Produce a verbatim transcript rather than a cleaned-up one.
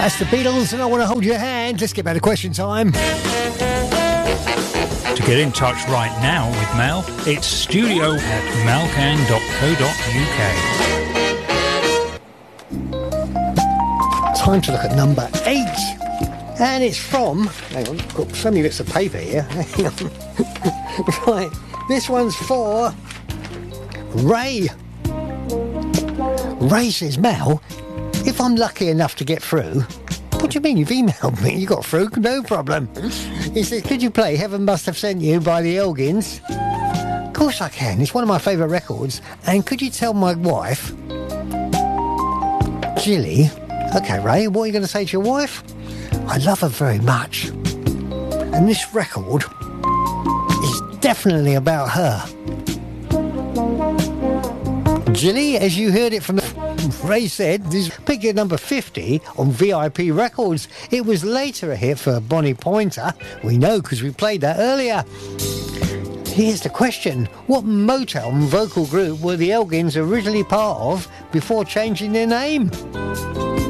That's the Beatles, and I want to hold your hand. Let's get back to question time. To get in touch right now with Mel, it's studio at malcan dot co dot uk. Time to look at number eight. And it's from... Hang on, I've got so many bits of paper here. Hang on. Right, this one's for Ray. Ray says, Mel, if I'm lucky enough to get through... What do you mean? You've emailed me. You got through. No problem. He said, could you play Heaven Must Have Sent You by the Elgins? Of course I can. It's one of my favourite records. And could you tell my wife, Jilly... OK, Ray, what are you going to say to your wife? I love her very much. And this record is definitely about her. Jilly, as you heard it from the... Ray said, this picked at number fifty on V I P Records. It was later a hit for Bonnie Pointer. We know because we played that earlier. Here's the question. What Motown vocal group were the Elgins originally part of before changing their name?